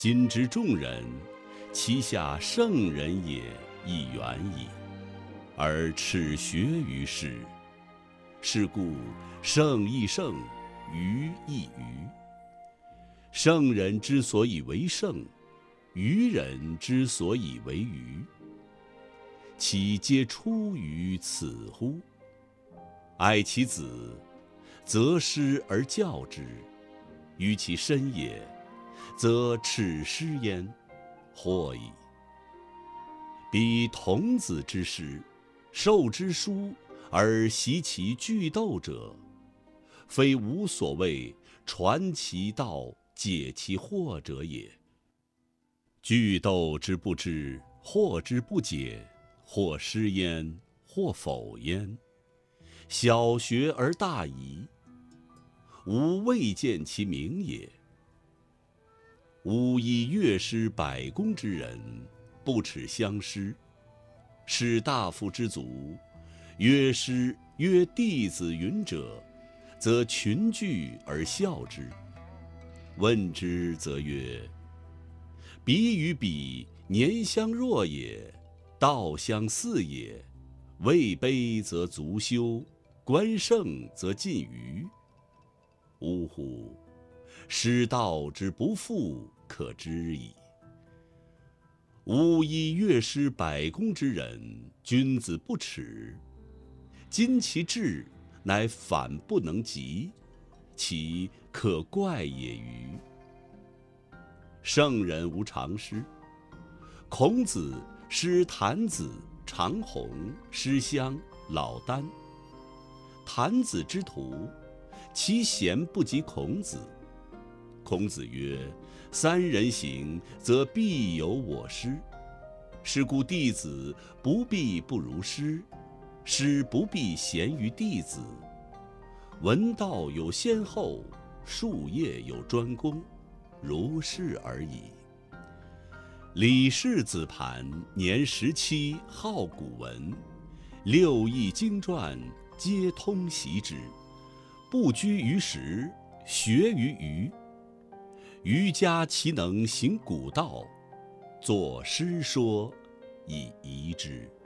今之众人，其下圣人也亦远矣，而耻学于世。是故圣亦圣，愚亦愚。圣人之所以为圣，愚人之所以为愚，其皆出于此乎？爱其子，则师而教之；于其身也，则耻师焉，或矣。彼童子之师，授之书而习其句读者，非无所谓传其道，解其惑者也。句读之不知，惑之不解，或师焉，或否焉。小学而大遗，吾未见其明也。吾以乐师百工之人，不耻相师。士大夫之族，乐师曰弟子云者，则群聚而笑之。问之则曰：彼与彼年相若也，道相似也。位卑则足羞，官盛则近谀。呜呼！师道之不复，可知矣。吾以乐师百工之人，君子不耻。今其志，乃反不能及，其可怪也歟。圣人无常师。孔子师谭子、长虹、师襄、老聃。谭子之徒，其贤不及孔子。孔子曰：三人行，则必有我师。是故弟子不必不如师，师不必贤于弟子。闻道有先后，术业有专攻，如是而已。李氏子盘年17，好古文，6艺经传，皆通习之。不拘于时，学于余。余家其能行古道，作诗说以遗之。